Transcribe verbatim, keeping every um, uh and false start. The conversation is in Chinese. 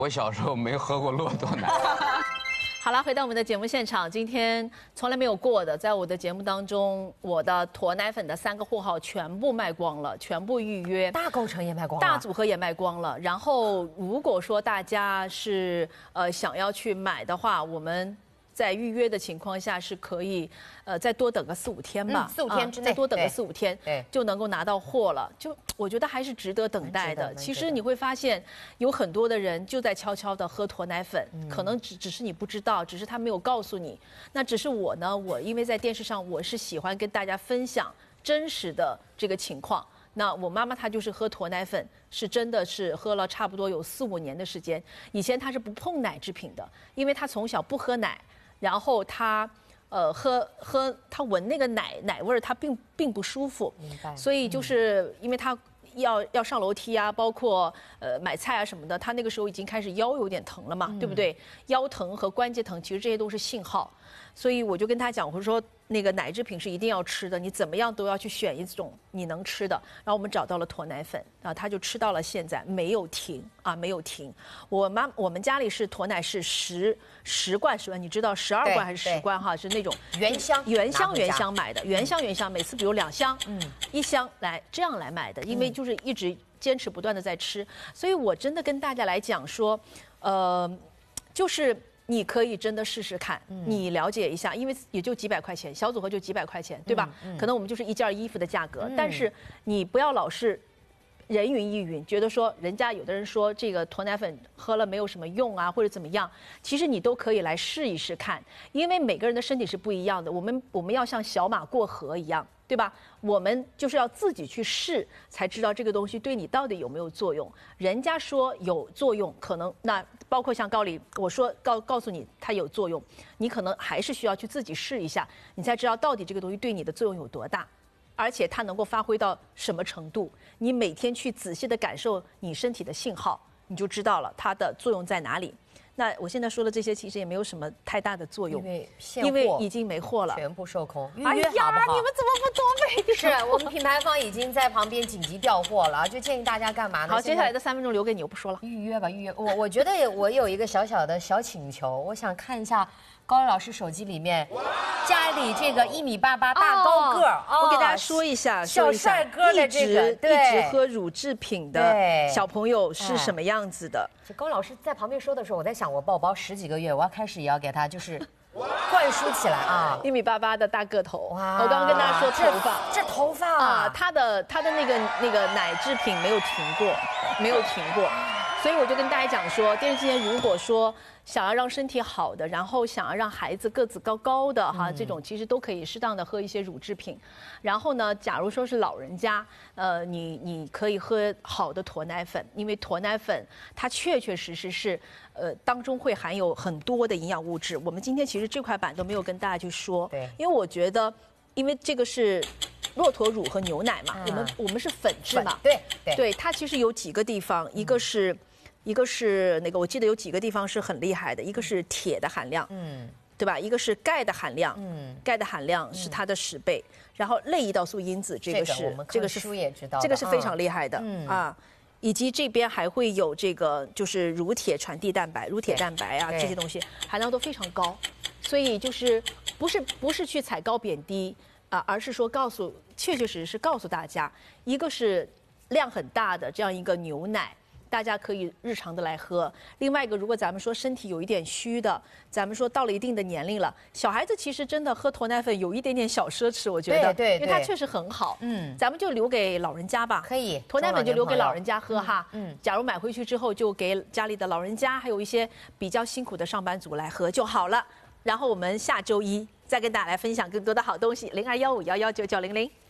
我小时候没喝过骆驼奶。 好了，回到我们的节目现场，今天从来没有过的，在我的节目当中，我的驼奶粉的三个货号全部卖光了，全部预约， 大构成也卖光了， 大组合也卖光了。然后如果说大家是呃想要去买的话，我们在预约的情况下是可以，呃，再多等个四五天吧， 嗯、四五天之内， 啊、再多等个四五天， 对， 就能够拿到货了。就我觉得还是值得等待的。其实你会发现，有很多的人就在悄悄的喝驼奶粉，嗯、可能只只是你不知道，只是他没有告诉你。那只是我呢，我因为在电视上，我是喜欢跟大家分享真实的这个情况。那我妈妈她就是喝驼奶粉，是真的是喝了差不多有四五年的时间。以前她是不碰奶制品的，因为她从小不喝奶。然后他，呃，喝喝他闻那个奶奶味儿，他并并不舒服， 明白。 所以就是因为他要要上楼梯啊，包括呃买菜啊什么的，他那个时候已经开始腰有点疼了嘛，嗯、对不对？腰疼和关节疼，其实这些都是信号。所以我就跟他讲，我说那个奶制品是一定要吃的，你怎么样都要去选一种你能吃的。然后我们找到了驼奶粉啊，他就吃到了现在没有停啊，没有停。我妈我们家里是驼奶是十十罐十罐，你知道十二罐还是十罐哈？是那种原箱原箱原箱买的，原箱原箱，每次比如两箱，嗯，一箱来这样来买的，因为就是一直坚持不断的在吃，所以我真的跟大家来讲说，呃，就是。你可以真的试试看，你了解一下，因为也就几百块钱，小组合就几百块钱，对吧？嗯嗯、可能我们就是一件衣服的价格，嗯、但是你不要老是人云亦云，觉得说人家有的人说这个驼奶粉喝了没有什么用啊，或者怎么样，其实你都可以来试一试看，因为每个人的身体是不一样的，我们我们要像小马过河一样。对吧？我们就是要自己去试，才知道这个东西对你到底有没有作用。人家说有作用，可能那包括像高丽，我说告告诉你它有作用，你可能还是需要去自己试一下，你才知道到底这个东西对你的作用有多大，而且它能够发挥到什么程度。你每天去仔细的感受你身体的信号，你就知道了它的作用在哪里。那我现在说的这些其实也没有什么太大的作用， 因为现因为已经没货了， 全部售空。预约约好不好？ 哎呀，你们怎么不多备点？ 是我们品牌方已经在旁边紧急调货了，就建议大家干嘛呢？ 好，接下来的三分钟留给你，我不说了。 预约吧，预约。我我觉得我有一个小小的小请求，我想看一下高丽老师手机里面，家里这个一米八八大高个儿、 哦哦，我给大家说一下， 小帅哥的这个， 一直一直喝乳制品的小朋友是什么样子的？ 这高老师在旁边说的时候，我在想，我宝宝十几个月，我要开始也要给他就是灌输起来啊， 一米八八的大个头。哇！我刚刚跟大家说头发， 这头发啊，他的他的那个那个奶制品没有停过，没有停过。所以我就跟大家讲说，电视机前如果说想要让身体好的，然后想要让孩子个子高高的哈，这种其实都可以适当的喝一些乳制品。然后呢，假如说是老人家，呃，你你可以喝好的驼奶粉，因为驼奶粉它确确实实是，呃，当中会含有很多的营养物质。我们今天其实这块板都没有跟大家去说， 对， 因为我觉得，因为这个是骆驼乳和牛奶嘛，嗯、我们我们是粉质嘛， 对对对，它其实有几个地方，一个是。一个是那个，我记得有几个地方是很厉害的，一个是铁的含量，嗯，对吧？一个是钙的含量，嗯，钙的含量是它的十倍。然后类胰岛素因子，这个是这个是书也知道， 这个是非常厉害的，嗯啊，以及这边还会有这个就是乳铁传递蛋白、乳铁蛋白啊这些东西含量都非常高，所以就是不是不是去踩高贬低啊，而是说告诉确确实实是告诉大家，一个是量很大的这样一个牛奶。大家可以日常的来喝。另外一个，如果咱们说身体有一点虚的，咱们说到了一定的年龄了，小孩子其实真的喝驼奶粉有一点点小奢侈，我觉得， 对对， 因为它确实很好。嗯，咱们就留给老人家吧。 可以， 驼奶粉就留给老人家喝哈。 嗯， 假如买回去之后，就给家里的老人家，还有一些比较辛苦的上班族来喝就好了。然后我们下周一再跟大家来分享更多的好东西，零二幺五幺幺九九零零。